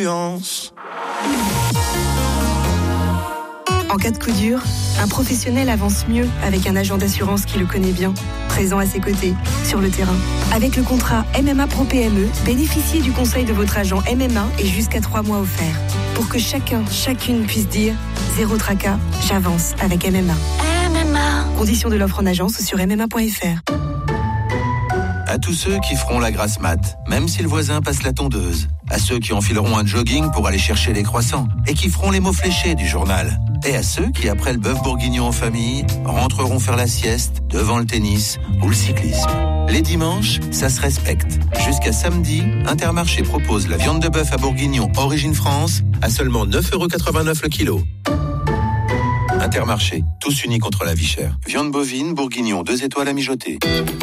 En cas de coup dur, un professionnel avance mieux avec un agent d'assurance qui le connaît bien, présent à ses côtés, sur le terrain. Avec le contrat MMA Pro PME, bénéficiez du conseil de votre agent MMA et jusqu'à 3 mois offerts. Pour que chacune puisse dire « Zéro tracas, j'avance avec MMA ». MMA. Conditions de l'offre en agence sur mma.fr. À tous ceux qui feront la grasse mat, même si le voisin passe la tondeuse. À ceux qui enfileront un jogging pour aller chercher les croissants et qui feront les mots fléchés du journal. Et à ceux qui, après le bœuf bourguignon en famille, rentreront faire la sieste devant le tennis ou le cyclisme. Les dimanches, ça se respecte. Jusqu'à samedi, Intermarché propose la viande de bœuf à bourguignon origine France à seulement 9,89€ le kilo. Intermarché, tous unis contre la vie chère. Viande bovine, bourguignon, 2 étoiles à mijoter.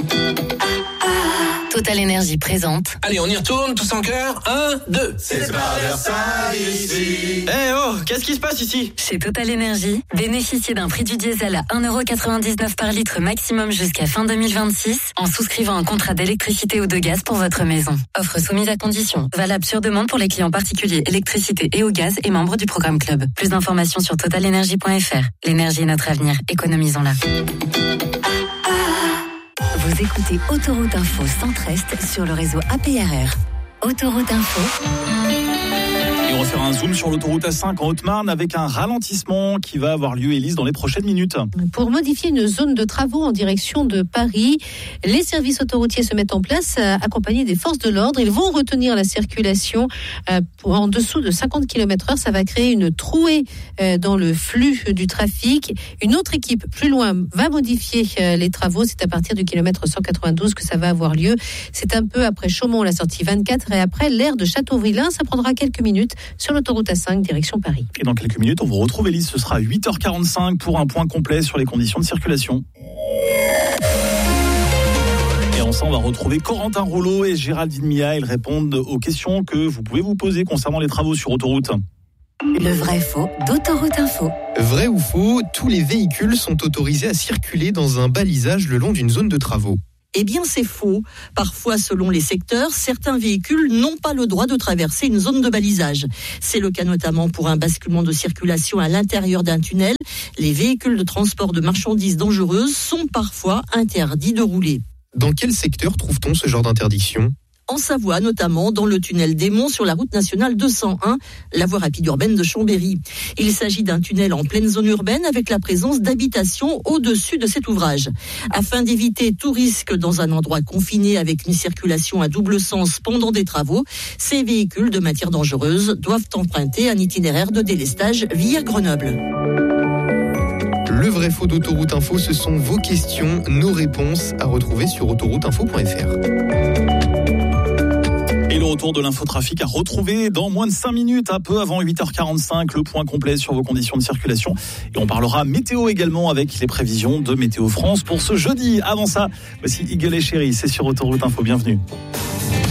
Total Énergie présente. Allez, on y retourne, tous en cœur. 1, 2. C'est pas Versailles ici. Qu'est-ce qui se passe ici? Chez Total Énergie, bénéficiez d'un prix du diesel à 1,99€ par litre maximum jusqu'à fin 2026 en souscrivant un contrat d'électricité ou de gaz pour votre maison. Offre soumise à condition. Valable sur demande pour les clients particuliers électricité et au gaz et membres du programme Club. Plus d'informations sur totalenergie.fr. L'énergie est notre avenir. Économisons-la. Vous écoutez Autoroute Info Centre-Est sur le réseau APRR. Autoroute Info. Et on va faire un zoom sur l'autoroute A5 en Haute-Marne avec un ralentissement qui va avoir lieu, Élise, dans les prochaines minutes. Pour modifier une zone de travaux en direction de Paris, les services autoroutiers se mettent en place accompagnés des forces de l'ordre. Ils vont retenir la circulation en dessous de 50 km/h. Ça va créer une trouée dans le flux du trafic. Une autre équipe plus loin va modifier les travaux. C'est à partir du kilomètre 192 que ça va avoir lieu. C'est un peu après Chaumont, la sortie 24, et après l'aire de Châteauvrillin. Ça prendra quelques minutes sur l'autoroute A5 direction Paris. Et dans quelques minutes, on vous retrouve, Élise. Ce sera à 8h45 pour un point complet sur les conditions de circulation. Et en ça, on va retrouver Corentin Rouleau et Géraldine Mia. Ils répondent aux questions que vous pouvez vous poser concernant les travaux sur autoroute. Le vrai-faux d'Autoroute Info. Vrai ou faux, tous les véhicules sont autorisés à circuler dans un balisage le long d'une zone de travaux. Eh bien, c'est faux. Parfois, selon les secteurs, certains véhicules n'ont pas le droit de traverser une zone de balisage. C'est le cas notamment pour un basculement de circulation à l'intérieur d'un tunnel. Les véhicules de transport de marchandises dangereuses sont parfois interdits de rouler. Dans quel secteur trouve-t-on ce genre d'interdiction ? En Savoie, notamment dans le tunnel des Monts sur la route nationale 201, la voie rapide urbaine de Chambéry. Il s'agit d'un tunnel en pleine zone urbaine avec la présence d'habitations au-dessus de cet ouvrage. Afin d'éviter tout risque dans un endroit confiné avec une circulation à double sens pendant des travaux, ces véhicules de matière dangereuse doivent emprunter un itinéraire de délestage via Grenoble. Le vrai-faux d'Autoroute Info, ce sont vos questions, nos réponses à retrouver sur autorouteinfo.fr. Et le retour de l'infotrafic à retrouver dans moins de 5 minutes, un peu avant 8h45, le point complet sur vos conditions de circulation. Et on parlera météo également avec les prévisions de Météo France pour ce jeudi. Avant ça, voici Eagle et Chéri, c'est sur Autoroute Info, bienvenue.